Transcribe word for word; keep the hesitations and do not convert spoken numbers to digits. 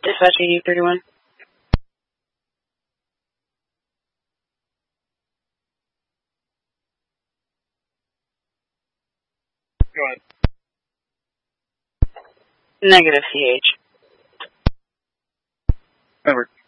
Dispatch eighty thirty-one. Go ahead. Negative C H. Over.